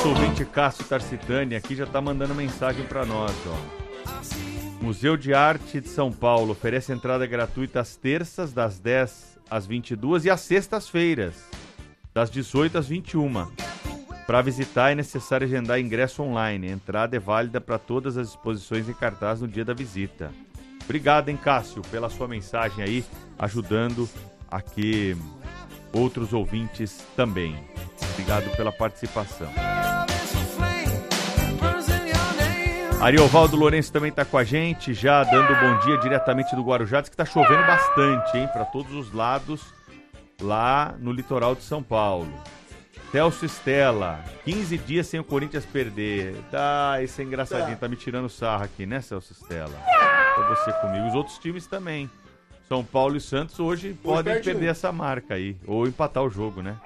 Nosso ouvinte Cássio Tarsitani aqui já tá mandando mensagem para nós, ó. Museu de Arte de São Paulo oferece entrada gratuita às terças, das 10 às 22 e às sextas-feiras, das 18 às 21. Para visitar é necessário agendar ingresso online. A entrada é válida para todas as exposições e cartaz no dia da visita. Obrigado, hein, Cássio, pela sua mensagem aí, ajudando aqui outros ouvintes também. Obrigado pela participação. Ariovaldo Lourenço também está com a gente, já dando bom dia diretamente do Guarujá. Diz que está chovendo bastante, hein, para todos os lados, lá no litoral de São Paulo. Celso Stella, 15 dias sem o Corinthians perder. Tá, esse é engraçadinho, tá me tirando sarro aqui, né, Celso Stella? Pra você comigo. Os outros times também. São Paulo e Santos hoje podem perder essa marca aí, ou empatar o jogo, né?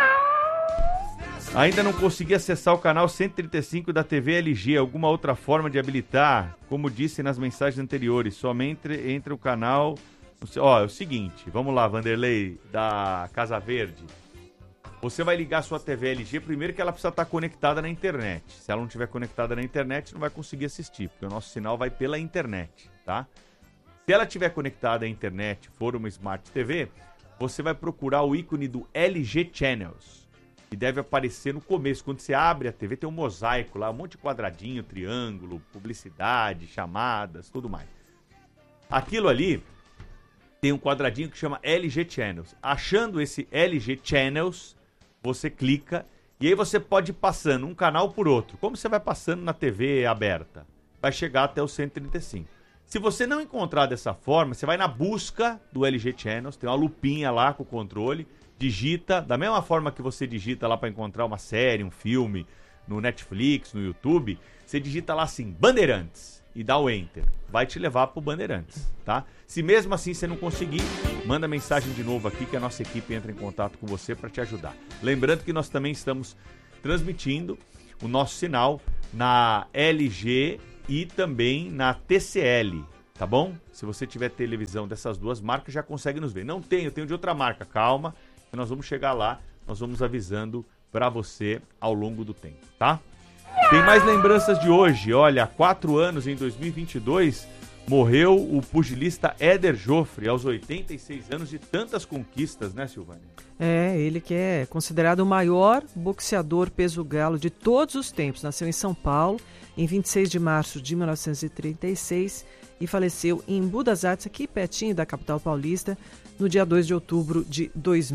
Ainda não consegui acessar o canal 135 da TV LG. Alguma outra forma de habilitar? Como disse nas mensagens anteriores, somente entre o canal... Ó, é o seguinte, vamos lá, Vanderlei, da Casa Verde. Você vai ligar a sua TV LG, primeiro que ela precisa estar conectada na internet. Se ela não estiver conectada na internet, não vai conseguir assistir, porque o nosso sinal vai pela internet, tá? Se ela estiver conectada à internet, for uma Smart TV, você vai procurar o ícone do LG Channels. E deve aparecer no começo, quando você abre a TV, tem um mosaico lá, um monte de quadradinho, triângulo, publicidade, chamadas, tudo mais. Aquilo ali tem um quadradinho que chama LG Channels. Achando esse LG Channels, você clica e aí você pode ir passando um canal por outro. Como você vai passando na TV aberta? Vai chegar até o 135. Se você não encontrar dessa forma, você vai na busca do LG Channels, tem uma lupinha lá com o controle, digita, da mesma forma que você digita lá para encontrar uma série, um filme, no Netflix, no YouTube, você digita lá assim, Bandeirantes, e dá o Enter. Vai te levar pro Bandeirantes, tá? Se mesmo assim você não conseguir, manda mensagem de novo aqui que a nossa equipe entra em contato com você para te ajudar. Lembrando que nós também estamos transmitindo o nosso sinal na LG e também na TCL, tá bom? Se você tiver televisão dessas duas marcas, já consegue nos ver. Não tenho, tenho de outra marca, calma. Nós vamos chegar lá, nós vamos avisando para você ao longo do tempo, tá? Tem mais lembranças de hoje. Olha, há 4 anos, em 2022, morreu o pugilista Éder Joffre, aos 86 anos, de tantas conquistas, né, Silvânia? É, ele que é considerado o maior boxeador peso-galo de todos os tempos. Nasceu em São Paulo, em 26 de março de 1936 e faleceu em Budas Artes, aqui pertinho da capital paulista, no dia 2 de outubro de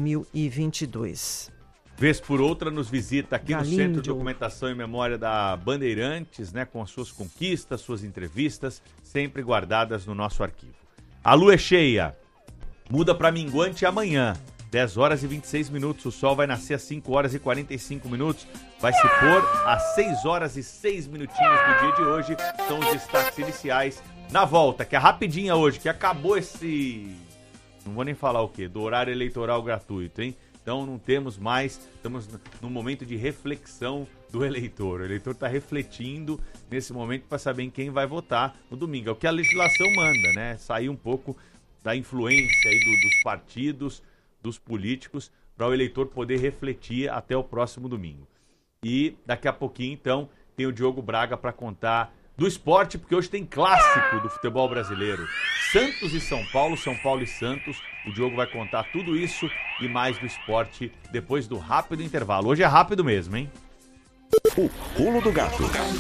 2022. Vez por outra nos visita aqui no Centro de Documentação e Memória da Bandeirantes, né, com as suas conquistas, suas entrevistas, sempre guardadas no nosso arquivo. A lua é cheia, muda para minguante amanhã, 10 horas e 26 minutos, o sol vai nascer às 5 horas e 45 minutos, vai se pôr às 6 horas e 6 minutinhos do dia de hoje, são os destaques iniciais. Na volta, que é rapidinha hoje, que acabou esse... Não vou nem falar o quê, do horário eleitoral gratuito, hein? Então não temos mais, estamos num momento de reflexão do eleitor. O eleitor está refletindo nesse momento para saber em quem vai votar no domingo. É o que a legislação manda, né? Sair um pouco da influência aí dos partidos, dos políticos, para o eleitor poder refletir até o próximo domingo. E daqui a pouquinho, então, tem o Diogo Braga para contar do esporte, porque hoje tem clássico do futebol brasileiro. Santos e São Paulo e Santos. O Diogo vai contar tudo isso e mais do esporte depois do rápido intervalo. Hoje é rápido mesmo, hein? O pulo do gato.